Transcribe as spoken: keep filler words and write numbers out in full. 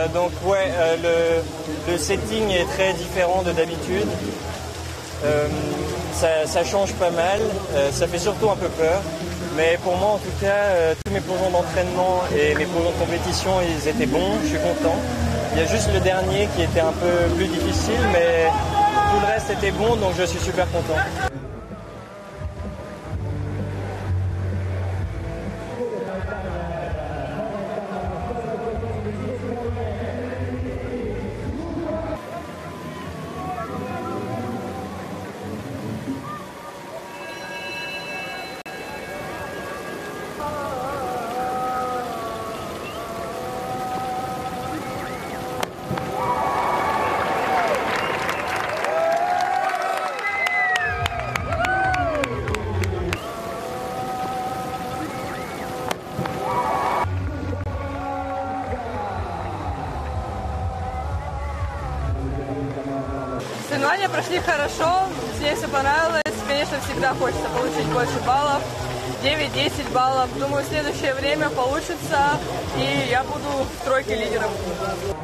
Euh, donc ouais, euh, le, le setting est très différent de d'habitude. Euh, ça, ça change pas mal, euh, ça fait surtout un peu peur. Mais pour moi en tout cas, euh, tous mes plongeons d'entraînement et mes plongeons de compétition, ils étaient bons, je suis content. Il y a juste le dernier qui était un peu plus difficile, mais tout le reste était bon, donc je suis super content. Соревнования прошли хорошо, мне все понравилось. Конечно, всегда хочется получить больше баллов, девять-десять баллов. Думаю, в следующее время получится, и я буду в тройке лидеров.